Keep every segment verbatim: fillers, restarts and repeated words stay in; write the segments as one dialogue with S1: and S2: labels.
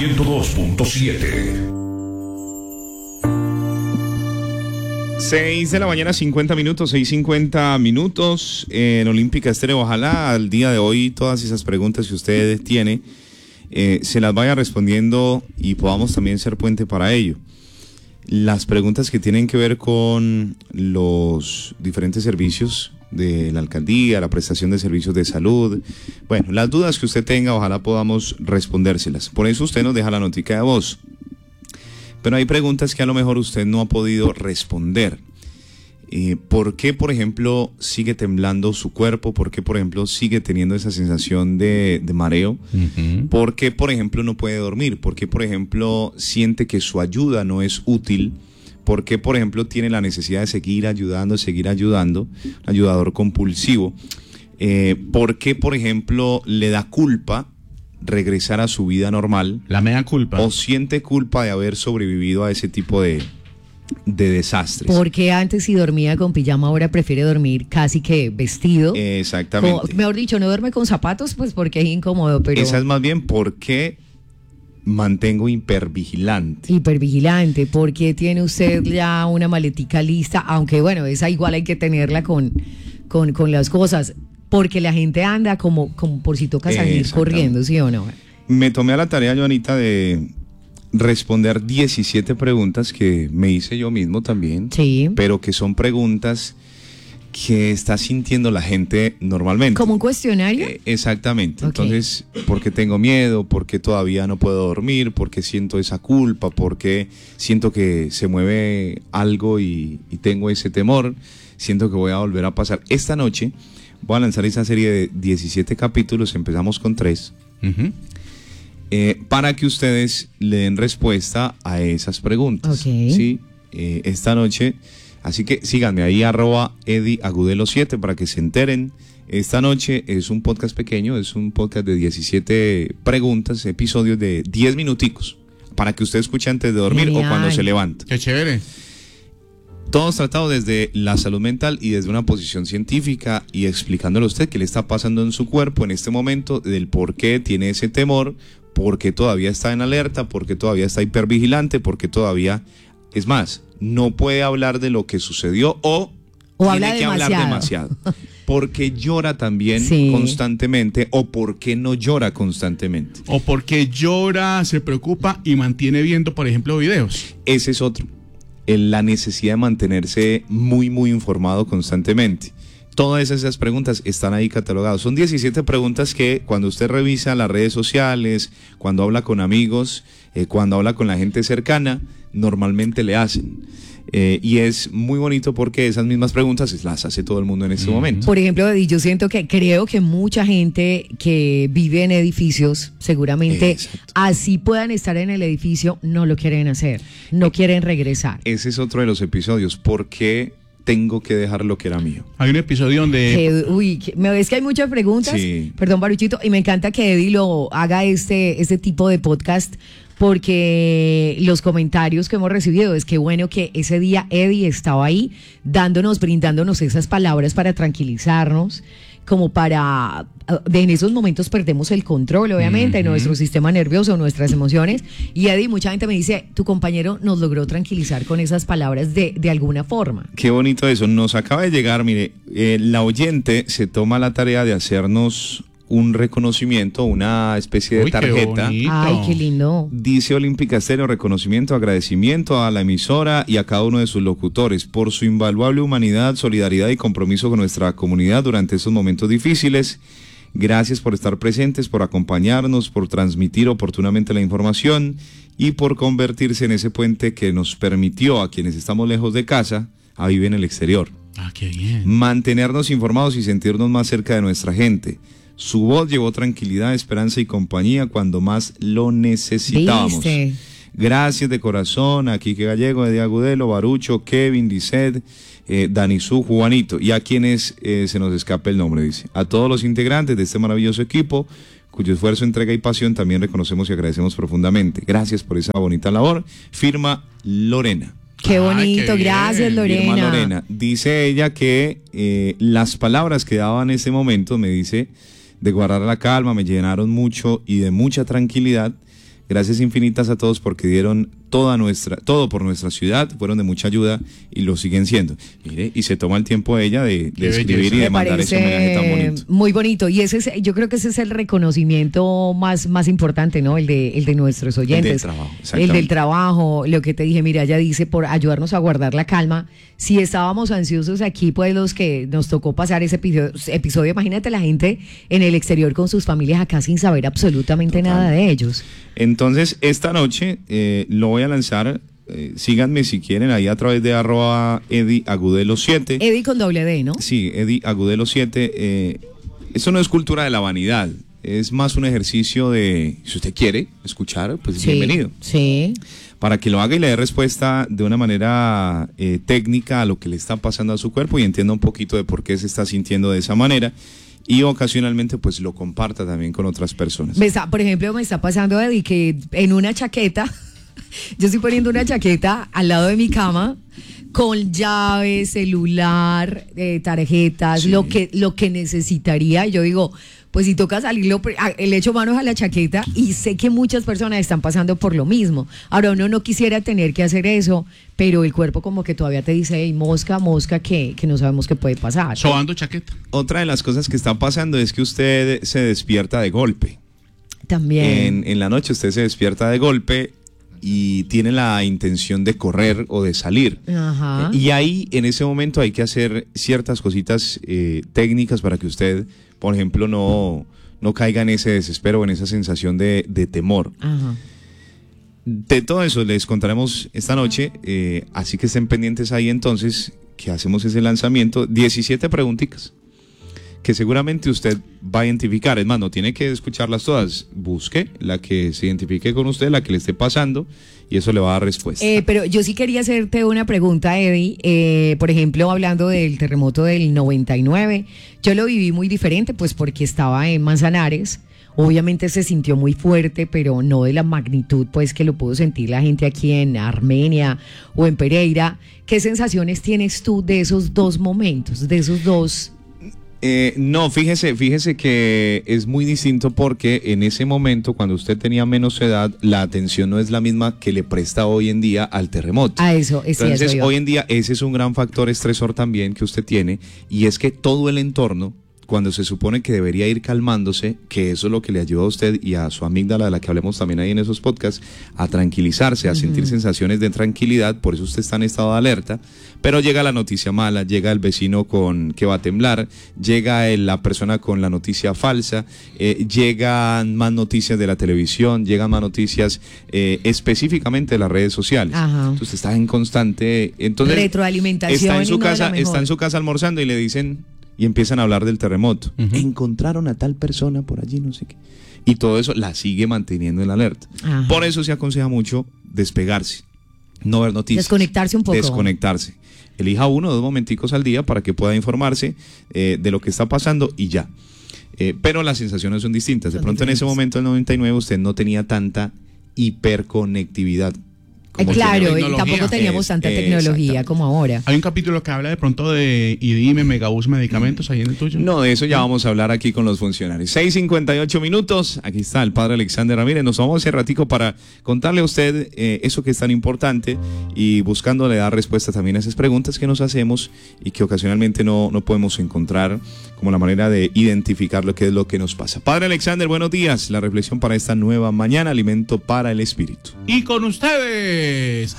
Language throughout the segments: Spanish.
S1: ciento dos punto siete.
S2: seis de la mañana, cincuenta minutos, seis cincuenta minutos en Olímpica Estéreo. Ojalá al día de hoy todas esas preguntas que usted tiene eh, se las vaya respondiendo y podamos también ser puente para ello. Las preguntas que tienen que ver con los diferentes servicios de la alcaldía, la prestación de servicios de salud, bueno, las dudas que usted tenga, ojalá podamos respondérselas. Por eso usted nos deja la notica de voz. Pero hay preguntas que a lo mejor usted no ha podido responder. Eh, ¿Por qué, por ejemplo, sigue temblando su cuerpo? ¿Por qué, por ejemplo, sigue teniendo esa sensación de, de mareo? Uh-huh. ¿Por qué, por ejemplo, no puede dormir? ¿Por qué, por ejemplo, siente que su ayuda no es útil? ¿Por qué, por ejemplo, tiene la necesidad de seguir ayudando, seguir ayudando? Un ayudador compulsivo. Eh, ¿Por qué, por ejemplo, le da culpa regresar a su vida normal?
S3: La mea culpa.
S2: ¿O siente culpa de haber sobrevivido a ese tipo de, de desastres?
S4: Porque antes si dormía con pijama, ahora prefiere dormir casi que vestido.
S2: Exactamente.
S4: Como, mejor dicho, no duerme con zapatos, pues porque es incómodo, pero...
S2: Esa es más bien por qué mantengo hipervigilante.
S4: Hipervigilante, porque tiene usted ya una maletica lista, aunque bueno, esa igual hay que tenerla con, con, con las cosas. Porque la gente anda como, como por si toca salir corriendo, ¿sí o no?
S2: Me tomé a la tarea, Joanita, de responder diecisiete preguntas que me hice yo mismo también.
S4: Sí.
S2: Pero que son preguntas que está sintiendo la gente normalmente.
S4: ¿Como un cuestionario?
S2: Eh, exactamente.
S4: Okay.
S2: Entonces, ¿por qué tengo miedo? ¿Por qué todavía no puedo dormir? ¿Por qué siento esa culpa? ¿Por qué siento que se mueve algo y, y tengo ese temor? Siento que voy a volver a pasar. Esta noche voy a lanzar esa serie de diecisiete capítulos, empezamos con tres, uh-huh. eh, para que ustedes le den respuesta a esas preguntas.
S4: Okay.
S2: ¿Sí? Eh, esta noche, así que síganme ahí, arroba Eddie Agudelo siete, para que se enteren. Esta noche es un podcast pequeño, es un podcast de diecisiete preguntas, episodios de diez minuticos, para que usted escuche antes de dormir. Genial. O cuando se levanta.
S3: ¡Qué chévere!
S2: Todos tratados desde la salud mental y desde una posición científica y explicándole a usted qué le está pasando en su cuerpo en este momento, del por qué tiene ese temor, por qué todavía está en alerta, por qué todavía está hipervigilante, por qué todavía, es más, no puede hablar de lo que sucedió o,
S4: o
S2: tiene
S4: habla
S2: que
S4: demasiado.
S2: hablar demasiado. ¿Por qué llora también
S4: sí.
S2: constantemente o por qué no llora constantemente?
S3: O por qué llora, se preocupa y mantiene viendo, por ejemplo, videos.
S2: Ese es otro. La necesidad de mantenerse muy, muy informado constantemente. Todas esas preguntas están ahí catalogadas. Son diecisiete preguntas que cuando usted revisa las redes sociales, cuando habla con amigos, eh, cuando habla con la gente cercana, normalmente le hacen. Eh, y es muy bonito porque esas mismas preguntas las hace todo el mundo en este mm. momento.
S4: Por ejemplo, Eddie, yo siento que creo que mucha gente que vive en edificios, seguramente Exacto. así puedan estar en el edificio, no lo quieren hacer, no quieren regresar.
S2: Ese es otro de los episodios. ¿Por qué tengo que dejar lo que era mío?
S3: Hay un episodio donde...
S4: Que, uy, que, me ves que hay muchas preguntas.
S2: Sí.
S4: Perdón, Baruchito, y me encanta que Eddie lo haga este, este tipo de podcast, porque los comentarios que hemos recibido es que bueno que ese día Eddie estaba ahí dándonos, brindándonos esas palabras para tranquilizarnos, como para, en esos momentos perdemos el control, obviamente, uh-huh. de nuestro sistema nervioso, nuestras emociones, y Eddie, mucha gente me dice, tu compañero nos logró tranquilizar con esas palabras de, de alguna forma.
S2: Qué bonito eso, nos acaba de llegar, mire, eh, la oyente se toma la tarea de hacernos un reconocimiento, una especie de
S3: Uy,
S2: tarjeta.
S3: Qué
S4: Ay, qué lindo.
S2: Dice Olímpica Estéreo, reconocimiento, agradecimiento a la emisora y a cada uno de sus locutores por su invaluable humanidad, solidaridad y compromiso con nuestra comunidad durante estos momentos difíciles. Gracias por estar presentes, por acompañarnos, por transmitir oportunamente la información y por convertirse en ese puente que nos permitió a quienes estamos lejos de casa a vivir en el exterior.
S3: Ah, qué bien.
S2: Mantenernos informados y sentirnos más cerca de nuestra gente. Su voz llevó tranquilidad, esperanza y compañía cuando más lo necesitábamos.
S4: ¿Viste?
S2: Gracias de corazón a Quique Gallego, Eddie Agudelo, Barucho, Kevin, Lisset, eh, Danizú, Juanito, y a quienes eh, se nos escape el nombre, dice. A todos los integrantes de este maravilloso equipo, cuyo esfuerzo, entrega y pasión también reconocemos y agradecemos profundamente. Gracias por esa bonita labor. Firma Lorena.
S4: Qué bonito,
S3: Ay, qué
S4: gracias Lorena.
S2: Firma Lorena. Dice ella que eh, las palabras que daba en ese momento, me dice, de guardar la calma, me llenaron mucho y de mucha tranquilidad. Gracias infinitas a todos porque dieron toda nuestra, todo por nuestra ciudad, fueron de mucha ayuda y lo siguen siendo. Mire, y se toma el tiempo ella de, de escribir y de
S4: Me
S2: mandar ese homenaje tan bonito.
S4: Muy bonito. Y ese es, yo creo que ese es el reconocimiento más, más importante, ¿no? El de, el de nuestros oyentes.
S2: El del trabajo,
S4: El
S2: exactamente.
S4: del trabajo, lo que te dije, mira, ella dice por ayudarnos a guardar la calma. Si estábamos ansiosos aquí, pues los que nos tocó pasar ese episodio, episodio imagínate la gente en el exterior con sus familias acá sin saber absolutamente
S2: Total.
S4: nada de ellos.
S2: Entonces, esta noche eh, lo voy a lanzar. Eh, síganme si quieren ahí a través de arroba Eddie Agudelo siete.
S4: Eddie con doble D, ¿no?
S2: Sí, Eddie Agudelo siete. Eh, eso no es cultura de la vanidad. Es más un ejercicio de, si usted quiere escuchar, pues
S4: Sí,
S2: bienvenido.
S4: Sí.
S2: Para que lo haga y le dé respuesta de una manera eh, técnica a lo que le está pasando a su cuerpo y entienda un poquito de por qué se está sintiendo de esa manera. Y ocasionalmente pues lo comparta también con otras personas.
S4: Me está, por ejemplo, me está pasando, Eddie, que en una chaqueta, yo estoy poniendo una chaqueta al lado de mi cama con llaves, celular, eh, tarjetas,
S2: Sí.
S4: lo que lo que necesitaría. Yo digo, pues si toca salirlo, le echo manos a la chaqueta y sé que muchas personas están pasando por lo mismo. Ahora uno no quisiera tener que hacer eso, pero el cuerpo como que todavía te dice, hey, mosca, mosca, que, que no sabemos qué puede pasar.
S3: Sobando chaqueta.
S2: Otra de las cosas que está pasando es que usted se despierta de golpe.
S4: También.
S2: En, en la noche usted se despierta de golpe y tiene la intención de correr o de salir.
S4: Ajá.
S2: Y ahí, en ese momento, hay que hacer ciertas cositas eh, técnicas para que usted, por ejemplo, no, no caiga en ese desespero o en esa sensación de, de temor.
S4: Ajá.
S2: De todo eso les contaremos esta noche, eh, así que estén pendientes ahí entonces, que hacemos ese lanzamiento. diecisiete preguntitas que seguramente usted va a identificar. Es más, no tiene que escucharlas todas. Busque la que se identifique con usted, la que le esté pasando, y eso le va a dar respuesta.
S4: Eh, pero yo sí quería hacerte una pregunta, Eddie. Eh, por ejemplo, hablando del terremoto del noventa y nueve, yo lo viví muy diferente, pues porque estaba en Manzanares. Obviamente se sintió muy fuerte, pero no de la magnitud pues que lo pudo sentir la gente aquí en Armenia o en Pereira. ¿Qué sensaciones tienes tú de esos dos momentos, de esos dos?
S2: Eh, no, fíjese, fíjese que es muy distinto porque en ese momento, cuando usted tenía menos edad, la atención no es la misma que le presta hoy en día al terremoto.
S4: A eso, es
S2: Entonces,
S4: eso iba.
S2: hoy en día ese es un gran factor estresor también que usted tiene, y es que todo el entorno, cuando se supone que debería ir calmándose, que eso es lo que le ayuda a usted y a su amígdala, de la que hablemos también ahí en esos podcasts, a tranquilizarse, a sentir sensaciones de tranquilidad, por eso usted está en estado de alerta, pero llega la noticia mala, llega el vecino con que va a temblar, llega el, la persona con la noticia falsa, eh, llegan más noticias de la televisión, llegan más noticias eh, específicamente de las redes sociales.
S4: Ajá.
S2: Entonces está en constante, entonces
S4: Retroalimentación
S2: está en
S4: y
S2: su
S4: no de la
S2: casa,
S4: mejor.
S2: está en su casa almorzando y le dicen, y empiezan a hablar del terremoto.
S3: Ujú.
S2: Encontraron a tal persona por allí, no sé qué. Y todo eso la sigue manteniendo en alerta.
S4: Ajá.
S2: Por eso se aconseja mucho despegarse, no ver noticias.
S4: Desconectarse un poco.
S2: Desconectarse. Elija uno o dos momenticos al día para que pueda informarse eh, de lo que está pasando y ya. Eh, pero las sensaciones son distintas. De
S4: Son
S2: pronto en ese
S4: diferentes.
S2: momento, en el noventa y nueve, usted no tenía tanta hiperconectividad.
S4: Eh,
S2: como
S4: claro,
S2: tiene hoy.
S4: y
S3: tecnología.
S4: tampoco teníamos
S2: Es-
S4: tanta
S2: eh,
S4: tecnología
S2: exactamente.
S4: como ahora.
S3: Hay un capítulo que habla de pronto de IDIME, Megabús, medicamentos ahí en el tuyo.
S2: No, de eso ya vamos a hablar aquí con los funcionarios. seis cincuenta y ocho minutos, aquí está el padre Alexander Ramírez. Nos vamos ese ratico para contarle a usted eh, eso que es tan importante y buscándole dar respuesta también a esas preguntas que nos hacemos y que ocasionalmente no, no podemos encontrar como la manera de identificar lo que es lo que nos pasa. Padre Alexander, buenos días. La reflexión para esta nueva mañana, alimento para el espíritu.
S3: Y con ustedes,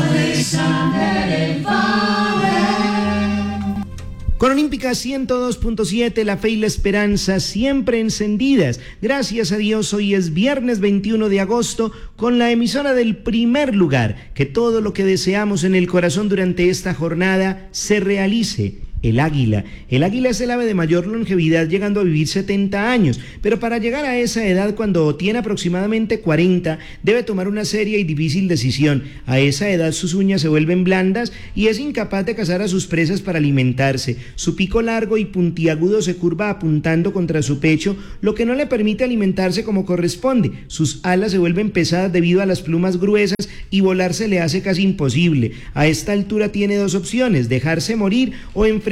S5: Con Olímpica ciento dos punto siete, la fe y la esperanza siempre encendidas. Gracias a Dios, hoy es viernes veintiuno de agosto, con la emisora del primer lugar. Que todo lo que deseamos en el corazón durante esta jornada se realice. El águila. El águila es el ave de mayor longevidad, llegando a vivir setenta años, pero para llegar a esa edad, cuando tiene aproximadamente cuarenta, debe tomar una seria y difícil decisión. A esa edad sus uñas se vuelven blandas y es incapaz de cazar a sus presas para alimentarse. Su pico largo y puntiagudo se curva apuntando contra su pecho, lo que no le permite alimentarse como corresponde. Sus alas se vuelven pesadas debido a las plumas gruesas y volar se le hace casi imposible. A esta altura tiene dos opciones: dejarse morir o enfrentar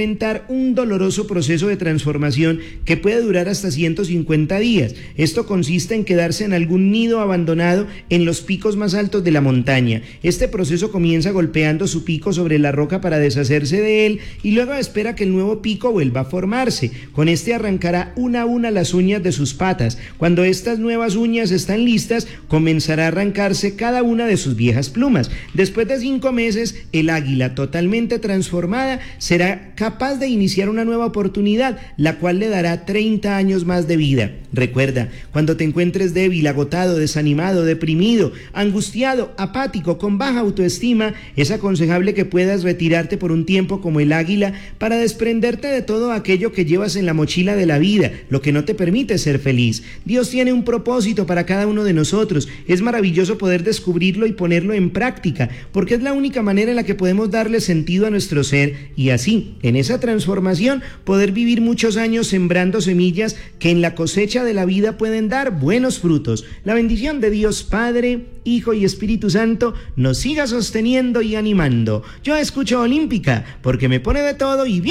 S5: enfrentar un doloroso proceso de transformación que puede durar hasta ciento cincuenta días. Esto consiste en quedarse en algún nido abandonado en los picos más altos de la montaña. Este proceso comienza golpeando su pico sobre la roca para deshacerse de él y luego espera que el nuevo pico vuelva a formarse. Con este arrancará una a una las uñas de sus patas. Cuando estas nuevas uñas están listas, comenzará a arrancarse cada una de sus viejas plumas. Después de cinco meses, el águila totalmente transformada será capaz de iniciar una nueva oportunidad, la cual le dará treinta años más de vida. Recuerda, cuando te encuentres débil, agotado, desanimado, deprimido, angustiado, apático, con baja autoestima, es aconsejable que puedas retirarte por un tiempo como el águila para desprenderte de todo aquello que llevas en la mochila de la vida, lo que no te permite ser feliz. Dios tiene un propósito para cada uno de nosotros. Es maravilloso poder descubrirlo y ponerlo en práctica, porque es la única manera en la que podemos darle sentido a nuestro ser y así, en esa transformación, poder vivir muchos años sembrando semillas que en la cosecha de la vida pueden dar buenos frutos. La bendición de Dios Padre, Hijo y Espíritu Santo nos siga sosteniendo y animando. Yo escucho Olímpica porque me pone de todo y bien